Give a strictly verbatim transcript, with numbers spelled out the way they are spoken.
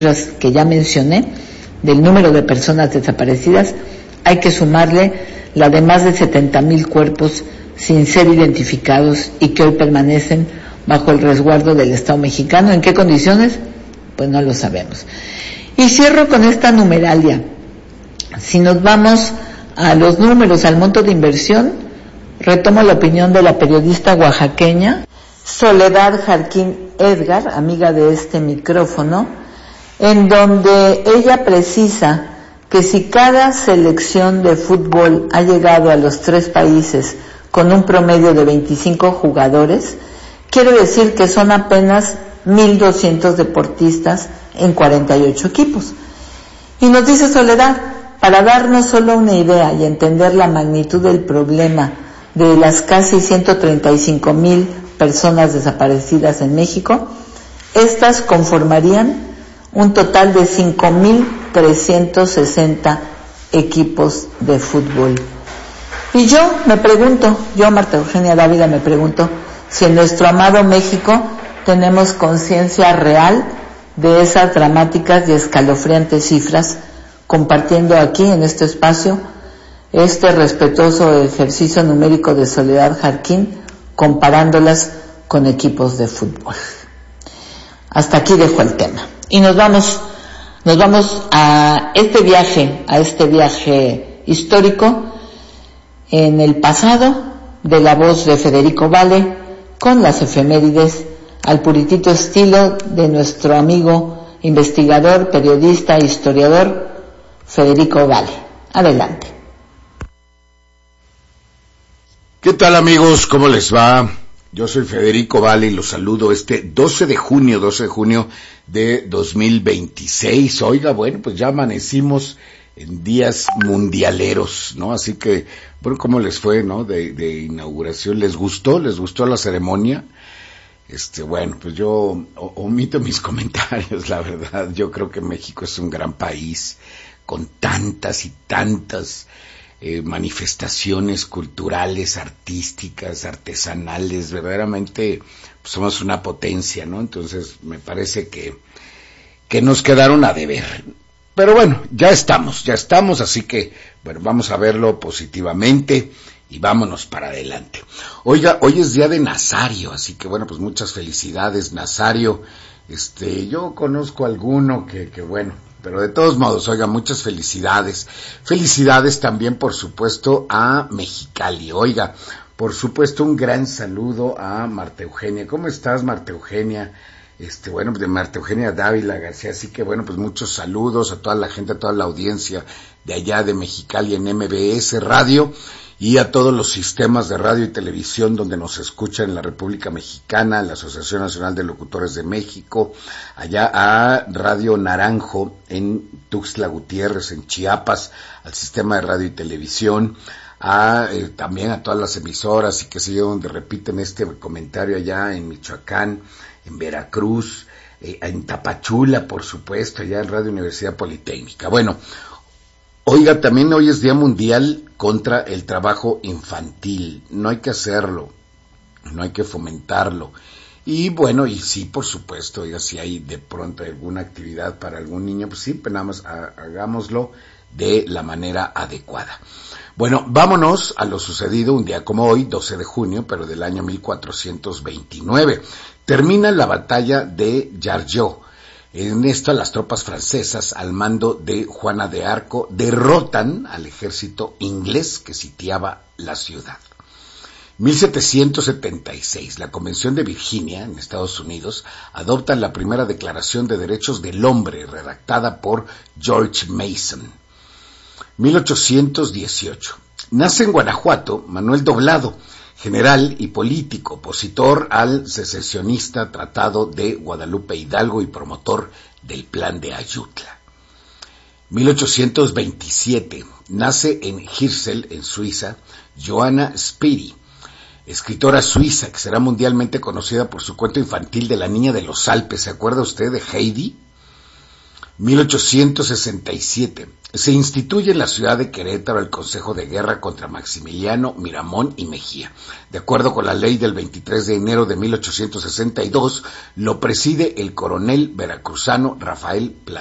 que ya mencioné, del número de personas desaparecidas, hay que sumarle la de más de setenta mil cuerpos sin ser identificados y que hoy permanecen bajo el resguardo del Estado mexicano. ¿En qué condiciones? Pues no lo sabemos. Y cierro con esta numeralia. Si nos vamos a los números, al monto de inversión, retomo la opinión de la periodista oaxaqueña Soledad Jarquín Edgar, amiga de este micrófono, en donde ella precisa que si cada selección de fútbol ha llegado a los tres países con un promedio de veinticinco jugadores, quiere decir que son apenas mil doscientos deportistas en cuarenta y ocho equipos. Y nos dice Soledad, para darnos solo una idea y entender la magnitud del problema de las casi ciento treinta y cinco mil personas desaparecidas en México, estas conformarían un total de cinco mil trescientos sesenta equipos de fútbol. Y yo me pregunto, yo Marta Eugenia Dávila me pregunto, si en nuestro amado México tenemos conciencia real de esas dramáticas y escalofriantes cifras, compartiendo aquí en este espacio este respetuoso ejercicio numérico de Soledad Jarquín, comparándolas con equipos de fútbol. Hasta aquí dejo el tema. Y nos vamos, nos vamos a este viaje, a este viaje histórico en el pasado, de la voz de Federico Vale, con las efemérides, al puritito estilo de nuestro amigo investigador, periodista, historiador, Federico Vale. Adelante. ¿Qué tal, amigos? ¿Cómo les va? Yo soy Federico Vale y los saludo este doce de junio, doce de junio de dos mil veintiséis. Oiga, bueno, pues ya amanecimos en días mundialeros, ¿no? Así que, bueno, ¿cómo les fue, no? De, de inauguración, ¿les gustó? ¿Les gustó la ceremonia? Este, bueno, pues yo omito mis comentarios, la verdad. Yo creo que México es un gran país con tantas y tantas Eh, manifestaciones culturales, artísticas, artesanales, verdaderamente pues somos una potencia, ¿no? Entonces me parece que que nos quedaron a deber. Pero bueno, ya estamos, ya estamos, así que bueno, vamos a verlo positivamente y vámonos para adelante. Oiga, hoy es día de Nazario, así que bueno, pues muchas felicidades, Nazario. Este, yo conozco alguno que que bueno, pero de todos modos, oiga, muchas felicidades. Felicidades también, por supuesto, a Mexicali. Oiga, por supuesto, un gran saludo a Marta Eugenia. ¿Cómo estás, Marta Eugenia? Este, bueno, de Marta Eugenia Dávila García. Así que, bueno, pues muchos saludos a toda la gente, a toda la audiencia de allá de Mexicali en M B S Radio y a todos los sistemas de radio y televisión donde nos escuchan en la República Mexicana, la Asociación Nacional de Locutores de México, allá a Radio Naranjo en Tuxtla Gutiérrez, en Chiapas, al sistema de radio y televisión, a eh, también a todas las emisoras y qué sé yo, donde repiten este comentario allá en Michoacán, en Veracruz, eh, en Tapachula, por supuesto, allá en Radio Universidad Politécnica. Bueno, oiga, también hoy es Día Mundial contra el Trabajo Infantil. No hay que hacerlo, no hay que fomentarlo. Y bueno, y sí, por supuesto, oiga, si hay de pronto alguna actividad para algún niño, pues sí, pues nada más hagámoslo de la manera adecuada. Bueno, vámonos a lo sucedido un día como hoy, doce de junio, pero del año mil cuatrocientos veintinueve. Termina la batalla de Jargeau. En esto las tropas francesas al mando de Juana de Arco derrotan al ejército inglés que sitiaba la ciudad. mil setecientos setenta y seis, la Convención de Virginia, en Estados Unidos, adopta la primera Declaración de Derechos del Hombre, redactada por George Mason. mil ochocientos dieciocho, nace en Guanajuato Manuel Doblado, general y político, opositor al secesionista Tratado de Guadalupe Hidalgo y promotor del Plan de Ayutla. mil ochocientos veintisiete, nace en Hirschel, en Suiza, Johanna Spiri, escritora suiza que será mundialmente conocida por su cuento infantil de la niña de los Alpes. ¿Se acuerda usted de Heidi? mil ochocientos sesenta y siete. Se instituye en la ciudad de Querétaro el Consejo de Guerra contra Maximiliano, Miramón y Mejía. De acuerdo con la ley del veintitrés de enero de mil ochocientos sesenta y dos, lo preside el coronel veracruzano Rafael Plata.